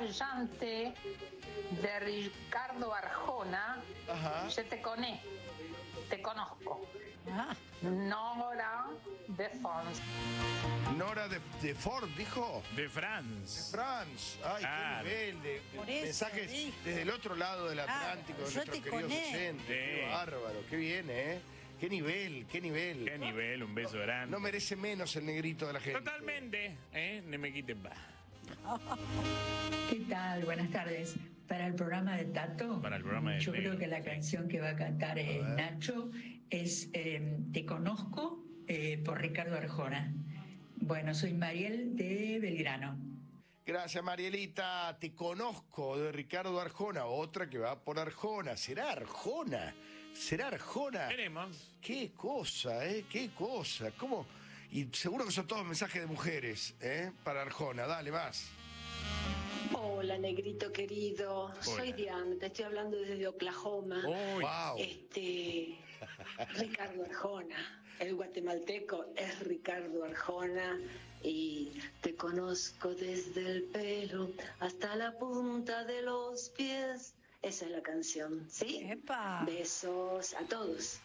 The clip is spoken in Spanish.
llante de Ricardo Arjona. Ajá. Je te connais, te conozco. Ah, Nora de Fons. Nora de Ford, dijo. De France. France. Ay, Claro. qué nivel de Por eso mensajes dije. desde el otro lado del Atlántico, de yo nuestros te queridos conozco. oyentes. Qué Sí. bárbaro, qué bien, ¿eh? Qué nivel, qué nivel. Qué nivel, un beso grande. No merece menos el negrito de la gente. Totalmente, ¿eh? No me quiten más. ¿Qué tal? Buenas tardes. Para el programa de Tato, Para el programa de yo Negro, creo que la sí. canción que va a cantar Nacho es Te Conozco por Ricardo Arjona. Bueno, soy Mariel de Belgrano. Gracias, Marielita. Te conozco, de Ricardo Arjona. Otra que va por Arjona. ¿Será Arjona? ¿Será Arjona? Veremos. Qué cosa, ¿eh? Qué cosa. ¿Cómo? Y seguro que son todos mensajes de mujeres, ¿eh? Para Arjona. Dale, más. Hola, negrito querido. Soy Diana, te estoy hablando desde Oklahoma. Uy, Wow. Ricardo Arjona, el guatemalteco es Ricardo Arjona y te conozco desde el pelo hasta la punta de los pies. Esa es la canción, ¿sí? ¡Epa! Besos a todos.